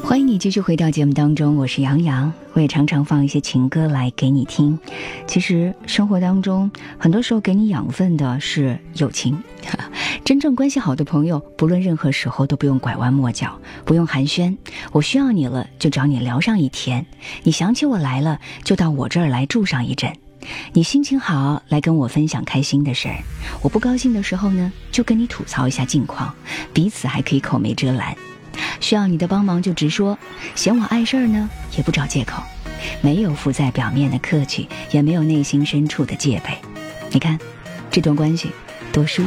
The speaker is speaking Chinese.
欢迎你继续回到节目当中，我是杨洋，我也常常放一些情歌来给你听。其实生活当中很多时候给你养分的是友情，真正关系好的朋友，不论任何时候都不用拐弯抹角，不用寒暄，我需要你了就找你聊上一天，你想起我来了就到我这儿来住上一阵，你心情好来跟我分享开心的事儿，我不高兴的时候呢就跟你吐槽一下近况，彼此还可以口没遮拦。需要你的帮忙就直说，嫌我碍事儿呢也不找借口，没有浮在表面的客气，也没有内心深处的戒备。你看这段关系多舒服。